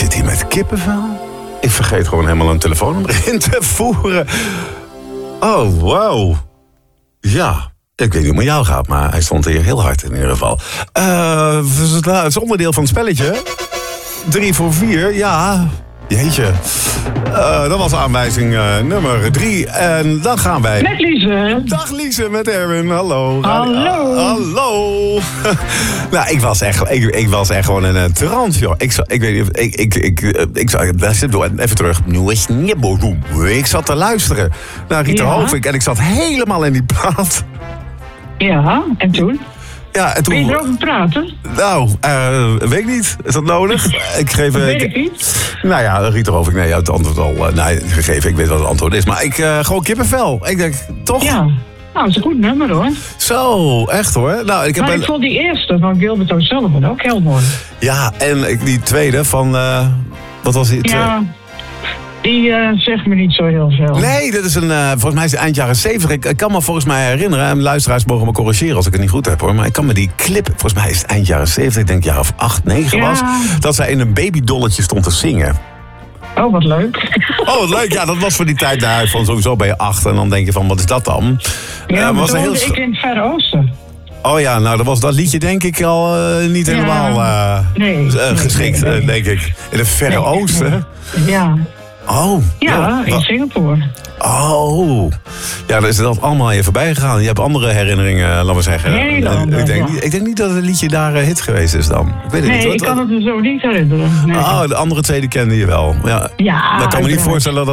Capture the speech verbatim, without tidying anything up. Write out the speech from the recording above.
zit hier met kippenvel. Ik vergeet gewoon helemaal een telefoonnummer in te voeren. Oh, wauw. Ja, ik weet niet hoe het met jou gaat, maar hij stond hier heel hard in ieder geval. Uh, het is onderdeel van het spelletje. Drie voor vier, ja. Jeetje. Uh, dat was aanwijzing uh, nummer drie. En dan gaan wij... Met Lize. Dag Lize, met Erwin. Hallo. Hallo. Uh, hallo. nou, ik was echt, ik, ik was echt gewoon in een trance, joh. Ik, ik weet niet, ik, ik, ik, ik, ik zat, even terug. Ik zat te luisteren naar Rita Ja. Hovink en ik zat helemaal in die plaat. Ja, en toen? Ja, en toen... Ben je erover praten? Nou, uh, weet ik niet. Is dat nodig? ik geef... Dat weet ik, ik niet. Nou ja, Rita Hovink, nee, het antwoord al uh, nee, gegeven. Ik weet wat het antwoord is. Maar ik, uh, gewoon kippenvel. Ik denk, toch? Ja. Nou, dat is een goed nummer hoor. Zo, echt hoor. Nou, ik heb Maar een... ik vond die eerste van Gilbert O'Sullivan ook heel mooi. Ja, en ik- die tweede van... Uh, wat was die? Ja, die uh, zegt me niet zo heel veel. Nee, dat is een, uh, volgens mij is het eind jaren zeventig. Ik, ik kan me volgens mij herinneren, en luisteraars mogen me corrigeren als ik het niet goed heb hoor. Maar ik kan me die clip, volgens mij is het eind jaren zeventig, ik denk jaar of acht, negen Ja. was. Dat zij in een babydolletje stond te zingen. Oh, wat leuk. Oh, wat leuk. Ja, dat was voor die tijd daar van sowieso ben je acht. En dan denk je van, wat is dat dan? Ja, Uh, maar was toen een woonde heel... ik in het Verre Oosten. Oh ja, nou, dat was dat liedje denk ik al uh, niet Ja. helemaal uh, Nee, uh, nee, geschikt, nee, nee. uh, denk ik. In het Verre Nee, Oosten. nee. Ja, Oh. ja, in wa- Singapore. Oh. Ja, dan is dat allemaal je voorbij gegaan. Je hebt andere herinneringen, laten we zeggen. Hele En andere, ik, denk, ja. niet- ik denk niet dat het liedje daar uh, hit geweest is dan. Ik weet het Nee, niet. ik Wat- kan het me zo niet herinneren. Nee. Oh, de andere twee die kende je wel. Ja, Ja, dan kan me niet uiteraard. voorstellen dat